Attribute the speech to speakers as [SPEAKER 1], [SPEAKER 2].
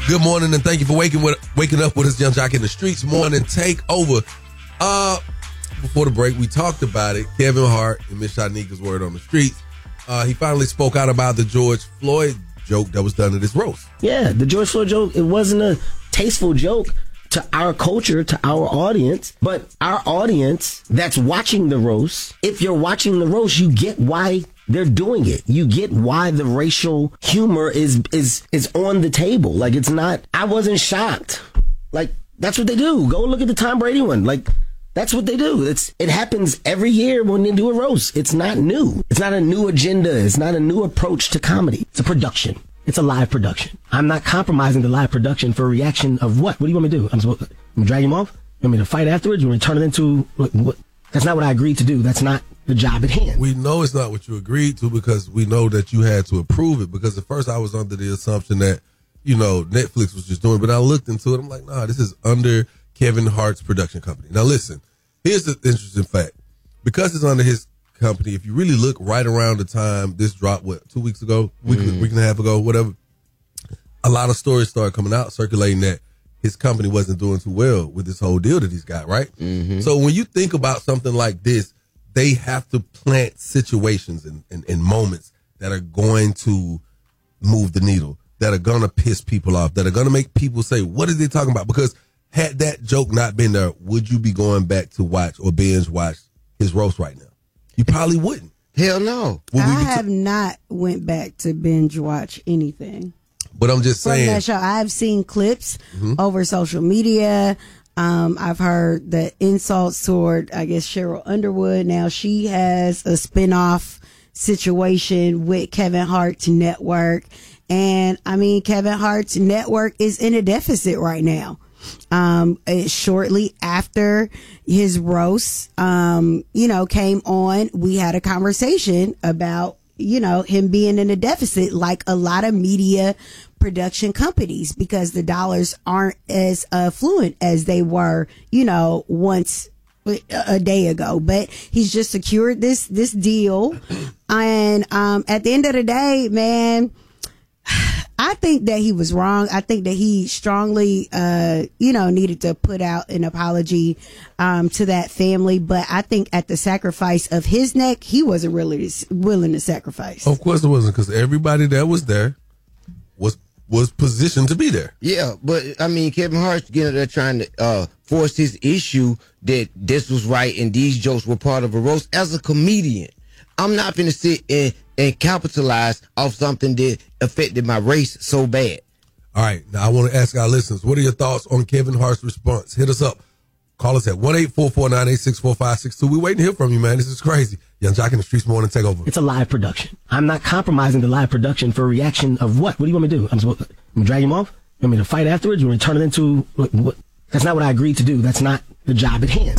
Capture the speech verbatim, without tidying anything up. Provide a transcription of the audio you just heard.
[SPEAKER 1] Good morning, and thank you for waking with, waking up with us, Young Jock in the Streets Morning Takeover. Uh, before the break, we talked about it. Kevin Hart and Miss Shanika's word on the streets. Uh, he finally spoke out about the George Floyd joke that was done at this roast.
[SPEAKER 2] Yeah, the George Floyd joke, it wasn't a tasteful joke to our culture, to our audience, but our audience that's watching the roast, if you're watching the roast, you get why they're doing it. You get why the racial humor is is is on the table. Like, it's not, I wasn't shocked. Like, that's what they do. Go look at the Tom Brady one. Like, that's what they do. It's It happens every year when they do a roast. It's not new. It's not a new agenda. It's not a new approach to comedy. It's a production. It's a live production. I'm not compromising the live production for a reaction of what? What do you want me to do? I'm supposed to I'm drag him off? You want me to fight afterwards? You want me to turn it into what, what? That's not what I agreed to do. That's not the job at hand.
[SPEAKER 1] We know it's not what you agreed to because we know that you had to approve it. Because at first I was under the assumption that, you know, Netflix was just doing it. But I looked into it. I'm like, nah, this is under Kevin Hart's production company. Now, listen, here's the interesting fact. Because it's under his company, if you really look right around the time this dropped, what, two weeks ago, week, mm. week and a half ago, whatever, a lot of stories started coming out circulating that his company wasn't doing too well with this whole deal that he's got, right? Mm-hmm. So when you think about something like this, they have to plant situations and, and, and moments that are going to move the needle, that are going to piss people off, that are going to make people say, what are they talking about? Because had that joke not been there, would you be going back to watch or binge watch his roast right now? You probably wouldn't.
[SPEAKER 3] Hell no.
[SPEAKER 4] I have t- not went back to binge watch anything.
[SPEAKER 1] But I'm just saying.
[SPEAKER 4] From that show, I've seen clips mm-hmm. over social media. Um, I've heard the insults toward, I guess, Cheryl Underwood. Now she has a spinoff situation with Kevin Hart's network. And I mean, Kevin Hart's network is in a deficit right now. Um, shortly after his roast, um, you know, came on, we had a conversation about, you know, him being in a deficit like a lot of media production companies because the dollars aren't as uh, fluent as they were, you know, once a day ago. But he's just secured this, this deal. And, um, at the end of the day, man, I think that he was wrong. I think that he strongly, uh, you know, needed to put out an apology, um, to that family. But I think at the sacrifice of his neck, he wasn't really willing to sacrifice.
[SPEAKER 1] Of course it wasn't, because everybody that was there was was positioned to be there.
[SPEAKER 3] Yeah, but I mean, Kevin Hart's getting there trying to uh, force his issue that this was right and these jokes were part of a roast. As a comedian, I'm not going to sit and and capitalize off something that affected my race so bad.
[SPEAKER 1] All right. Now, I want to ask our listeners, what are your thoughts on Kevin Hart's response? Hit us up. Call us at one eight four four nine eight six four five six two. We're waiting to hear from you, man. This is crazy. Young Jock in the Streets Morning Takeover.
[SPEAKER 2] It's a live production. I'm not compromising the live production for a reaction of what? What do you want me to do? I'm supposed to I'm drag him off? You want me to fight afterwards? You want me to turn it into what? What? That's not what I agreed to do. That's not the job at hand.